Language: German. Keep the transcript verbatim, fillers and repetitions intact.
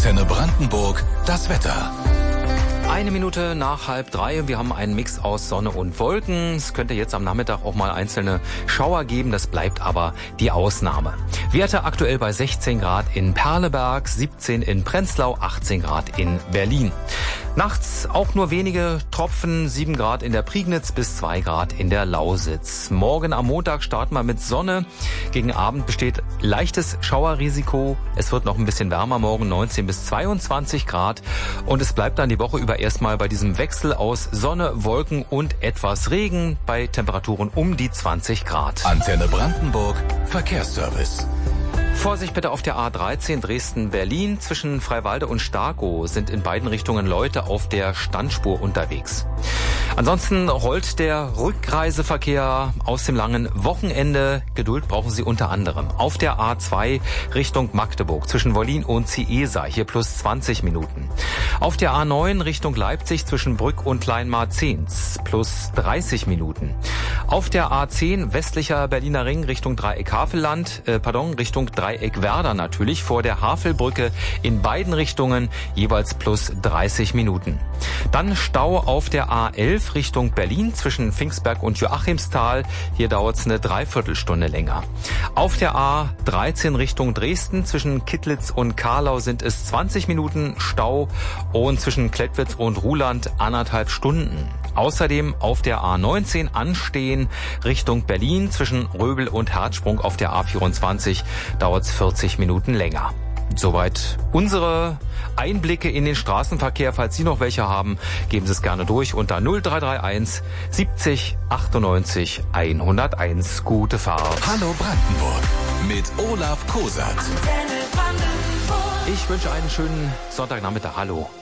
Antenne Brandenburg, das Wetter. Eine Minute nach halb drei. Wir haben einen Mix aus Sonne und Wolken. Es könnte jetzt am Nachmittag auch mal einzelne Schauer geben. Das bleibt aber die Ausnahme. Werte aktuell bei sechzehn Grad in Perleberg, siebzehn in Prenzlau, achtzehn Grad in Berlin. Nachts auch nur wenige Tropfen, sieben Grad in der Prignitz bis zwei Grad in der Lausitz. Morgen am Montag starten wir mit Sonne. Gegen Abend besteht leichtes Schauerrisiko. Es wird noch ein bisschen wärmer morgen, neunzehn bis zweiundzwanzig Grad. Und es bleibt dann die Woche über erstmal bei diesem Wechsel aus Sonne, Wolken und etwas Regen bei Temperaturen um die zwanzig Grad. Antenne Brandenburg, Verkehrsservice. Vorsicht bitte auf der A dreizehn Dresden-Berlin. Zwischen Freiwalde und Starkow sind in beiden Richtungen Leute auf der Standspur unterwegs. Ansonsten rollt der Rückreiseverkehr aus dem langen Wochenende. Geduld brauchen Sie unter anderem auf der A zwei Richtung Magdeburg zwischen Wollin und Ciesa, hier plus zwanzig Minuten. Auf der A neun Richtung Leipzig zwischen Brück und Kleinmarzens plus dreißig Minuten. Auf der A zehn westlicher Berliner Ring Richtung Dreieck Havelland, äh, pardon, Richtung Dreieck Werder natürlich, vor der Havelbrücke in beiden Richtungen jeweils plus dreißig Minuten. Dann Stau auf der A elf Richtung Berlin zwischen Pfingstberg und Joachimsthal. Hier dauert es eine Dreiviertelstunde länger. Auf der A dreizehn Richtung Dresden zwischen Kittlitz und Karlau sind es zwanzig Minuten Stau und zwischen Klettwitz und Ruhland anderthalb Stunden. Außerdem auf der A neunzehn anstehen Richtung Berlin zwischen Röbel und Herzsprung auf der A vierundzwanzig dauert es vierzig Minuten länger. Soweit unsere Einblicke in den Straßenverkehr. Falls Sie noch welche haben, geben Sie es gerne durch unter null drei drei eins siebzig achtundneunzig hunderteins. Gute Fahrt. Hallo Brandenburg mit Olaf Kosat. Ich wünsche einen schönen Sonntagnachmittag. Hallo.